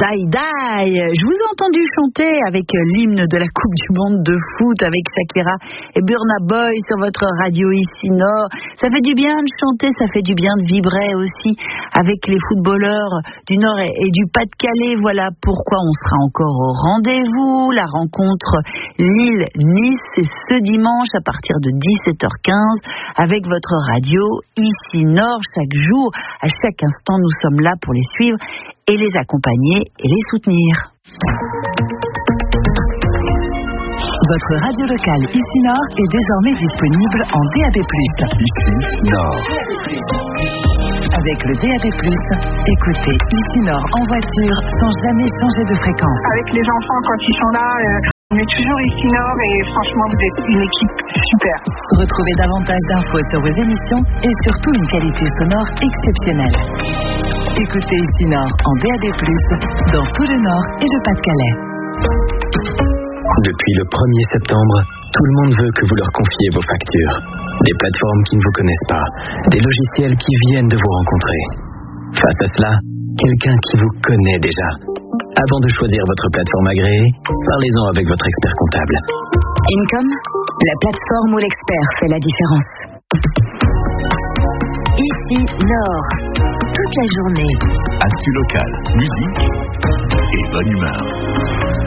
Die Die. Je vous ai entendu chanter avec l'hymne de la Coupe du Monde de foot avec Shakira et Burna Boy sur votre radio ici Nord. Ça fait du bien de chanter, ça fait du bien de vibrer aussi avec les footballeurs du Nord et du Pas-de-Calais. Voilà pourquoi on sera encore au rendez-vous. La rencontre Lille-Nice, c'est ce dimanche à partir de 17h15 avec votre radio ici Nord. Chaque jour, à chaque instant, nous sommes là pour les suivre et les accompagner et les soutenir. Votre radio locale ici Nord est désormais disponible en DAB+. Ici Nord. Avec le DAB+, écoutez ici Nord en voiture sans jamais changer de fréquence. Avec les enfants, quand ils sont là, on est toujours ici Nord et franchement, vous êtes une équipe super. Retrouvez davantage d'infos sur vos émissions et surtout une qualité sonore exceptionnelle. Écoutez ici Nord en DAB+, dans tout le Nord et le Pas-de-Calais. Depuis le 1er septembre, tout le monde veut que vous leur confiez vos factures. Des plateformes qui ne vous connaissent pas, des logiciels qui viennent de vous rencontrer. Face à cela, quelqu'un qui vous connaît déjà. Avant de choisir votre plateforme agréée, parlez-en avec votre expert comptable. Income, la plateforme où l'expert fait la différence. Ici Nord, toute la journée. Actu local, musique et bonne humeur.